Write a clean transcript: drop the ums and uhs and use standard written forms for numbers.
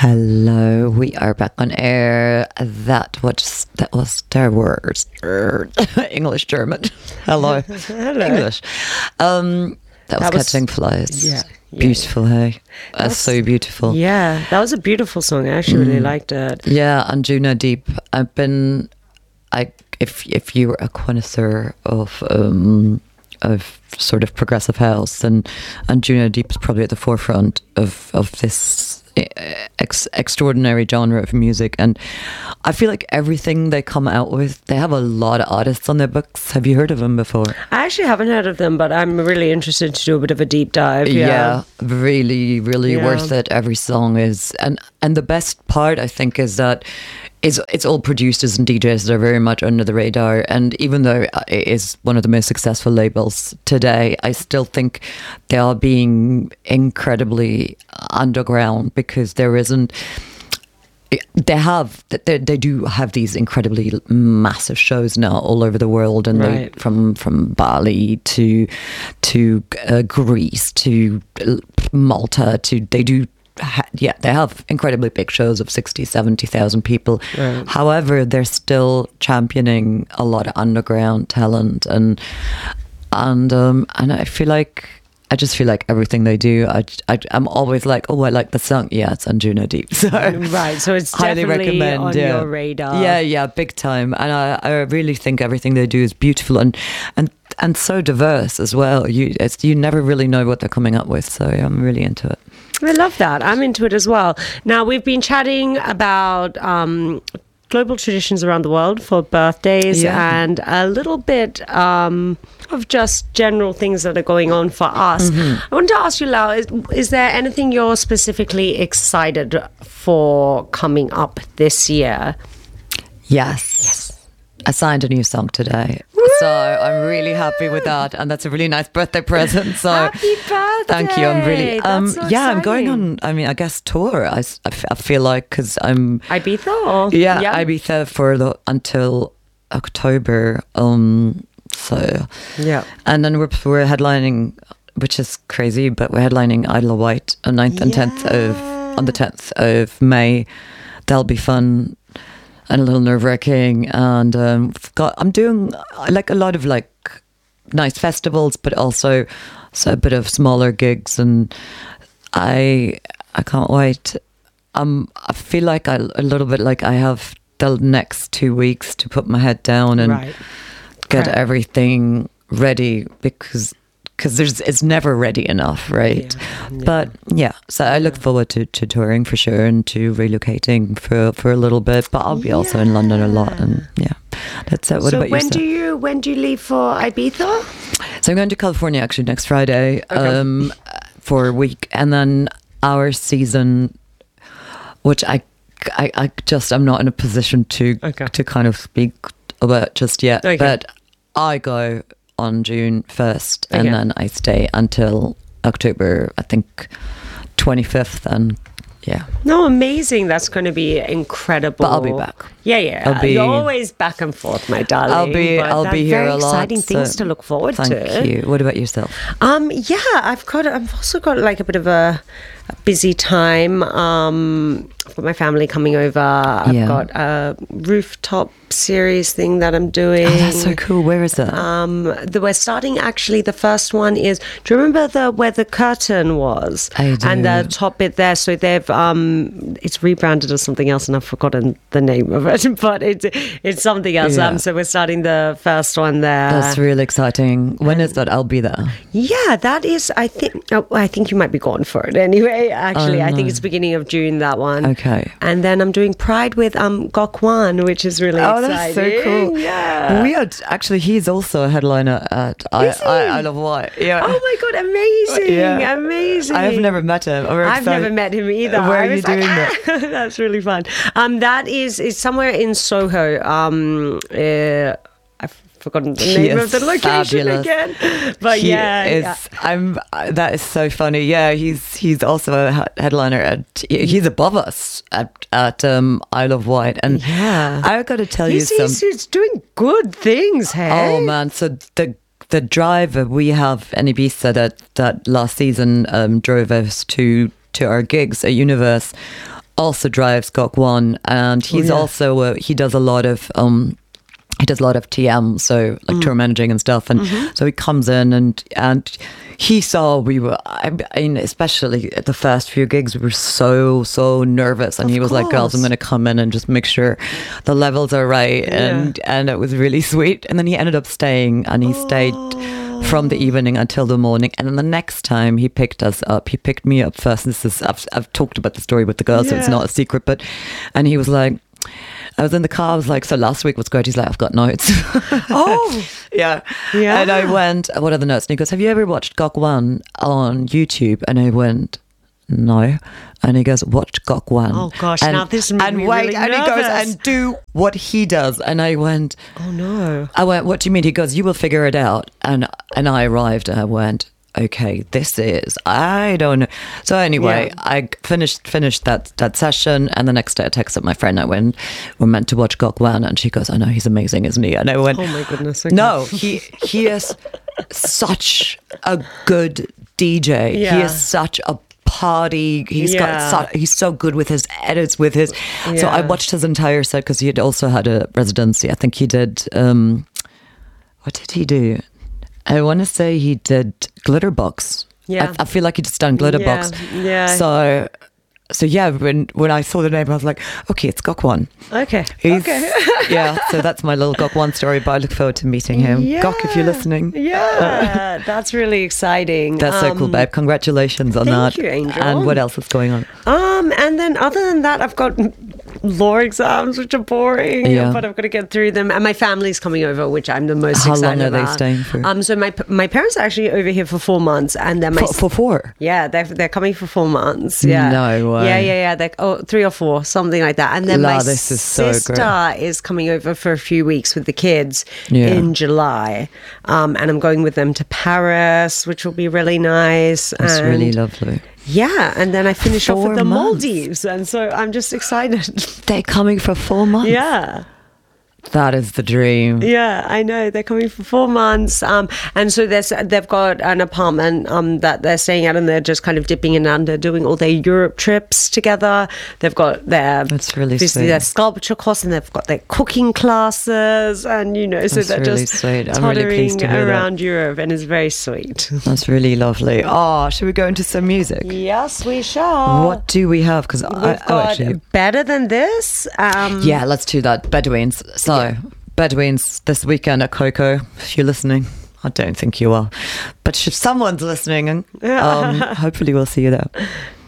Hello, we are back on air. That was Star Wars. English, German. Hello. Hello. English. That was Catching Flies. Yeah. Beautiful, hey? That's so beautiful. Yeah, that was a beautiful song. I actually really liked it. Yeah, and Juna Deep. If you were a connoisseur of sort of progressive house, and Juna Deep is probably at the forefront of this extraordinary genre of music, and I feel like everything they come out with, they have a lot of artists on their books. Have you heard of them before? I actually haven't heard of them, but I'm really interested to do a bit of a deep dive. Yeah, really worth it. Every song is, and the best part, I think, is that it's all producers and DJs that are very much under the radar. And even though it is one of the most successful labels today, I still think they are being incredibly underground, because there isn't. They do have these incredibly massive shows now all over the world, and right. from Bali to Greece to Malta they have incredibly big shows of 60, 70,000 people. Right. However, they're still championing a lot of underground talent, and I just feel like everything they do, I'm always like, oh, I like the song. Yeah, it's on Juna Deep. So right, so it's highly definitely recommend, on your radar. Yeah, big time. And I really think everything they do is beautiful and so diverse as well. You never really know what they're coming up with. So I'm really into it. I love that. I'm into it as well. Now, we've been chatting about global traditions around the world for birthdays, and a little bit of just general things that are going on for us. I wanted to ask you, Lau, is there anything you're specifically excited for coming up this year? Yes. I signed a new song today. So I'm really happy with that, and that's a really nice birthday present. So happy birthday! Thank you. I'm really That's so I'm going exciting. on. I guess tour. I feel like, because I'm Ibiza? Or? Ibiza until October. So yeah, and then we're headlining, which is crazy, but we're headlining Isle of Wight on 9th and 10th on the 10th of May. That'll be fun. And a little nerve-wracking, and I'm doing like a lot of like nice festivals, but also a bit of smaller gigs, and I can't wait. I feel like a little bit like I have the next 2 weeks to put my head down and get everything ready, because it's never ready enough, right? Yeah. But so I look forward to touring for sure, and to relocating for a little bit. But I'll be also in London a lot, and that's it. What about yourself? When do you leave for Ibiza? So I'm going to California actually next Friday for a week, and then our season, which I'm not in a position to kind of speak about just yet, but I go on June 1st, and then I stay until October, I think 25th, and No, amazing. That's going to be incredible. But I'll be back. Yeah. You're always back and forth, my darling. I'll be here a lot. Exciting things to look forward to. Thank you. What about yourself? I've also got like a bit of a busy time. I've got my family coming over. I've got a rooftop series thing that I'm doing. Oh, that's so cool. Where is that? We're starting, actually, the first one is, do you remember where the curtain was? I do. And the top bit there, so they've it's rebranded as something else, and I've forgotten the name of it, but it's something else. So we're starting the first one there. That's really exciting. When is that? I'll be there. Yeah, that is, I think you might be gone for it anyway, actually. I think it's beginning of June, that one. Okay. And then I'm doing Pride with Gokwan, which is really exciting. That's so cool. Yeah. He's also a headliner at Isle of Wight. Yeah. Oh my God, amazing. Yeah. Amazing. I have never met him. I've never met him either. Where are you doing that? That's really fun. That is somewhere in Soho. I've forgotten the name of the location again. But that is so funny. Yeah, he's also a headliner he's above us at Isle of Wight, and I got to tell you he's doing good things. Hey, oh man, so the driver we have in Ibiza that last season drove us to our gigs at Universe. also drives Gok Wan, and he's also he does a lot of TM, so like tour managing and stuff, and so he comes in and he saw I mean, especially at the first few gigs, we were so nervous, and he was like, "Girls, I'm going to come in and just make sure the levels are right," and it was really sweet. And then he ended up staying, and he stayed from the evening until the morning. And then the next time he picked us up, he picked me up first. This is I've talked about the story with the girls, so it's not a secret. And he was like, I was in the car, I was like, so last week was great. He's like, I've got notes. Oh. Yeah. And I went, what are the notes? And he goes, have you ever watched Gok Wan on YouTube? And I went, no. And he goes, watch Gok Wan. Oh gosh, now this made me really nervous. And he goes, and do what he does. And I went, oh no. I went, what do you mean? He goes, you will figure it out. And I arrived and I went, okay, I don't know. So anyway, I finished that session, and the next day I texted my friend. We're meant to watch Gok Wan, and she goes, I know, he's amazing, isn't he? And I went, oh my goodness. Okay. No, he is such a good DJ. He is such a party. He's so good with his edits, so I watched his entire set, because he had also had a residency. I think he did, what did he do? I want to say he did Glitterbox. Yeah. I feel like he just done Glitterbox. Yeah. So yeah, when I saw the name, I was like, okay, it's Gok Wan. Okay. Yeah, so that's my little Gok Wan story, but I look forward to meeting him. Yeah. Gok, if you're listening. Yeah, that's really exciting. That's so cool, babe. Congratulations on that. Thank you, Angel. And what else is going on? And then other than that, I've got law exams, which are boring, but I've got to get through them. And my family's coming over, which I'm the most excited about. How long are they staying for? So my parents are actually over here for 4 months, and then for 4? Yeah, they're coming for 4 months. Yeah, no way. Yeah. They're 3 or 4, something like that. And then my sister is coming over for a few weeks with the kids in July, and I'm going with them to Paris, which will be really nice. That's really lovely. Yeah, and then I finish off with the Maldives, and so I'm just excited. They're coming for 4 months? Yeah. That is the dream. Yeah, I know. They're coming for 4 months. And so they've got an apartment that they're staying at, and they're just kind of dipping in and doing all their Europe trips together. They've got That's really sweet. Their sculpture course, and they've got their cooking classes, and so that's they're really just sweet. I'm really pleased to hear around Europe, and it's very sweet. That's really lovely. Oh, should we go into some music? Yes, we shall. What do we have? Because actually, Better Than This. Yeah, let's do that. Bedouins. So, Bedouins this weekend at Coco, if you're listening. I don't think you are. But if someone's listening, hopefully we'll see you there.